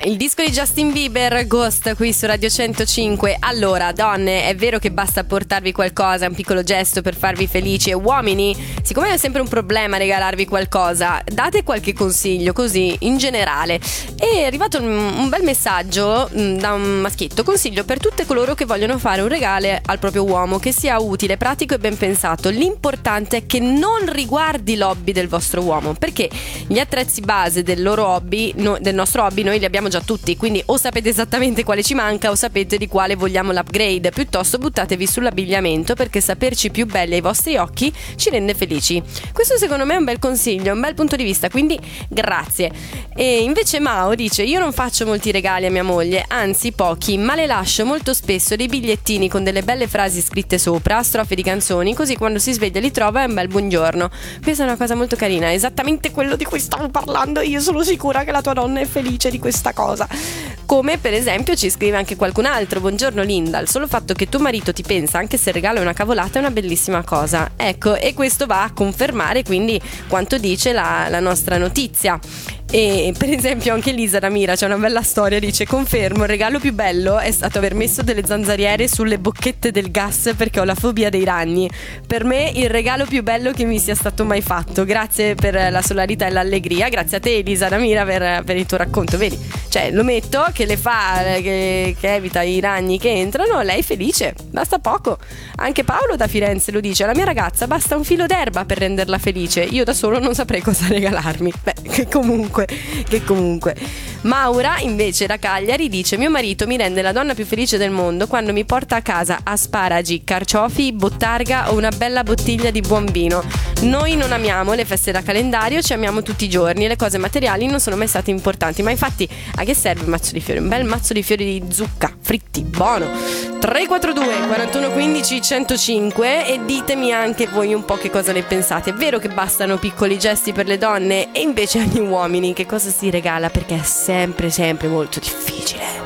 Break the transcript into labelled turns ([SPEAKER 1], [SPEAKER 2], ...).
[SPEAKER 1] Il disco di Justin Bieber, Ghost, qui su Radio 105. Allora, donne, è vero che basta portarvi qualcosa, un piccolo gesto per farvi felici, e uomini, siccome è sempre un problema regalarvi qualcosa, date qualche consiglio così in generale. È arrivato un bel messaggio da un maschietto: consiglio per tutte coloro che vogliono fare un regalo al proprio uomo che sia utile, pratico e ben pensato. L'importante è che non riguardi l'hobby del vostro uomo, perché gli attrezzi base del loro hobby, del nostro hobby, noi li abbiamo già tutti, quindi o sapete esattamente quale ci manca o sapete di quale vogliamo l'upgrade. Piuttosto buttatevi sull'abbigliamento, perché saperci più belli ai vostri occhi ci rende felici. Questo secondo me è un bel consiglio, un bel punto di vista, quindi grazie. E invece Mao dice: io non faccio molti regali a mia moglie, anzi pochi, ma le lascio molto spesso dei bigliettini con delle belle frasi scritte sopra, strofe di canzoni, così quando si sveglia li trova e un bel buongiorno. Questa è una cosa molto carina, esattamente quello di cui stavo parlando. Io sono sicura che la tua donna è felice di questa cosa. Come per esempio ci scrive anche qualcun altro: buongiorno Linda, il solo fatto che tuo marito ti pensa anche se il regalo è una cavolata è una bellissima cosa. Ecco, e questo va a confermare quindi quanto dice la nostra notizia. E per esempio anche Elisa da Mira c'è una bella storia, dice: confermo, il regalo più bello è stato aver messo delle zanzariere sulle bocchette del gas perché ho la fobia dei ragni. Per me il regalo più bello che mi sia stato mai fatto. Grazie per la solarità e l'allegria. Grazie a te Elisa da Mira per il tuo racconto. Vedi, cioè lo metto che le fa, che evita i ragni che entrano, lei felice, basta poco. Anche Paolo da Firenze lo dice: alla mia ragazza basta un filo d'erba per renderla felice, io da solo non saprei cosa regalarmi. Beh, che comunque Maura invece da Cagliari dice: mio marito mi rende la donna più felice del mondo quando mi porta a casa asparagi, carciofi, bottarga o una bella bottiglia di buon vino. Noi non amiamo le feste da calendario, ci amiamo tutti i giorni e le cose materiali non sono mai state importanti. Ma infatti a che serve un mazzo di fiori? Un bel mazzo di fiori di zucca fritti, buono. 342 41 15 105 e ditemi anche voi un po' che cosa ne pensate. È vero che bastano piccoli gesti per le donne, e invece agli uomini che cosa si regala? Perché è sempre molto difficile.